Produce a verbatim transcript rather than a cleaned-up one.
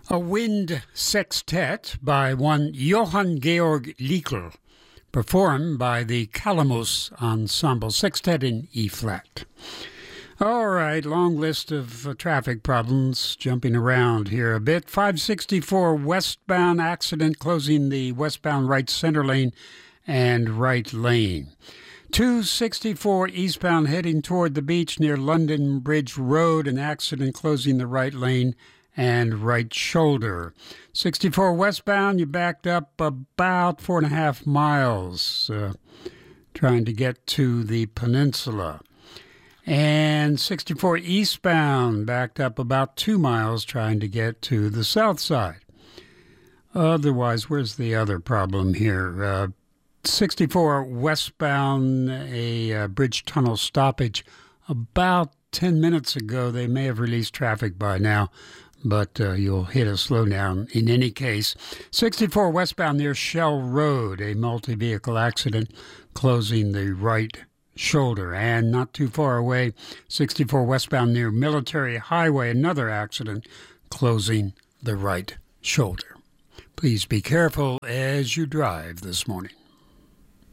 A wind sextet by one Johann Georg Lickl, performed by the Calamus Ensemble, sextet in E-flat. All right, long list of uh, traffic problems, jumping around here a bit. five sixty-four westbound accident closing the westbound right center lane and right lane. two sixty-four eastbound heading toward the beach near London Bridge Road, an accident closing the right lane and right shoulder. sixty-four westbound, you backed up about four and a half miles uh, trying to get to the peninsula. And sixty-four eastbound, backed up about two miles trying to get to the south side. Otherwise, where's the other problem here? Uh, sixty-four westbound, a uh, bridge tunnel stoppage about ten minutes ago. They may have released traffic by now, but uh, you'll hit a slowdown in any case. sixty-four westbound near Shell Road, a multi-vehicle accident closing the right shoulder. And not too far away, sixty-four westbound near Military Highway, another accident closing the right shoulder. Please be careful as you drive this morning.